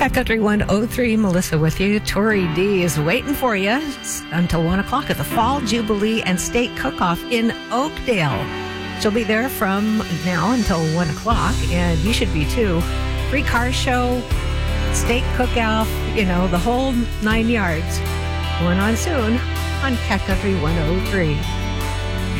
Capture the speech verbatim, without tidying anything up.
Cat Country one oh three, Melissa with you. Tori D is waiting for you until one o'clock at the Fall Jubilee and State Cook-Off in Oakdale. She'll be there from now until one o'clock, and you should be too. Free car show, state cook-off, you know, the whole nine yards. Going on soon on Cat Country one oh three.